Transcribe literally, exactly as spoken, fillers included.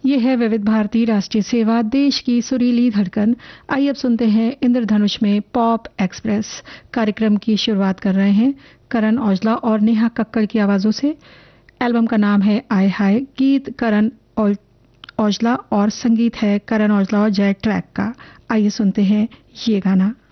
ये है विविध भारती राष्ट्रीय सेवा, देश की सुरीली धड़कन। आइए अब सुनते हैं इंद्रधनुष में पॉप एक्सप्रेस। कार्यक्रम की शुरुआत कर रहे हैं करण औजला और नेहा कक्कड़ की आवाजों से। एल्बम का नाम है आय हाय। गीत करण औजला और संगीत है करण औजला और जय ट्रैक का। आइए सुनते हैं ये गाना।